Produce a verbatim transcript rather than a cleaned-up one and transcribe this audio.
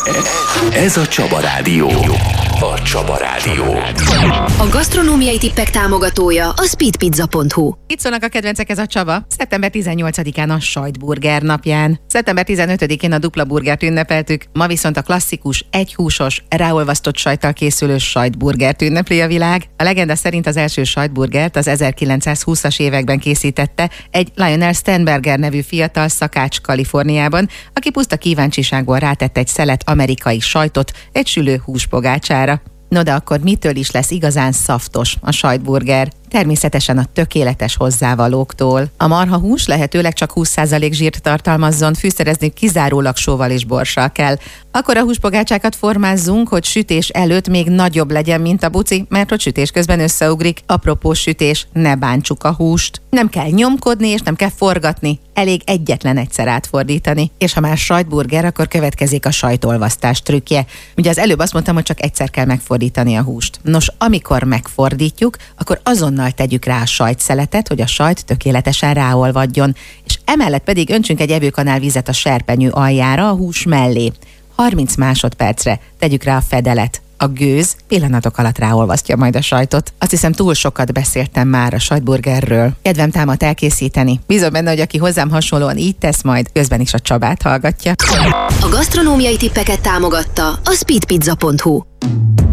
Ez a Csaba Rádió. A Csaba Rádió. A gasztronómiai tippek támogatója a speedpizza pont hu. Itt szólnak a kedvencek, ez a Csaba. szeptember tizennyolcadikán a sajtburger napján. szeptember tizenötödikén a dupla burgert ünnepeltük, ma viszont a klasszikus, egyhúsos, ráolvasztott sajttal készülő sajtburgert ünnepli a világ. A legenda szerint az első sajtburgert az ezerkilencszázhúszas években készítette egy Lionel Sternberger nevű fiatal szakács Kaliforniában, aki puszta kíváncsiságból rátett egy szelet amerikai sajtot egy sülő húspogácsára. No de akkor mitől is lesz igazán szaftos a sajtburger? Természetesen a tökéletes hozzávalóktól. A marhahús lehetőleg csak húsz százalék zsírt tartalmazzon, fűszerezni kizárólag sóval és borssal kell. Akkor a húspogácsákat formázzunk, hogy sütés előtt még nagyobb legyen, mint a buci, mert hogy sütés közben összeugrik. Apropó sütés, ne bántsuk a húst. Nem kell nyomkodni és nem kell forgatni, elég egyetlen egyszer átfordítani. És ha már sajtburger, akkor következik a sajtolvasztás trükkje. Ugye az előbb azt mondtam, hogy csak egyszer kell megfordítani a húst. Nos, amikor megfordítjuk, akkor azonnal tegyük rá a sajtszeletet, hogy a sajt tökéletesen ráolvadjon, és emellett pedig öntsünk egy evőkanál vizet a serpenyő aljára a hús mellé. harminc másodpercre tegyük rá a fedelet. A gőz pillanatok alatt ráolvasztja majd a sajtot. Azt hiszem, túl sokat beszéltem már a sajtburgerről. Kedvem támad elkészíteni. Bízom benne, hogy aki hozzám hasonlóan így tesz, majd közben is a Csabát hallgatja. A gasztronómiai tippeket támogatta a speedpizza pont hu.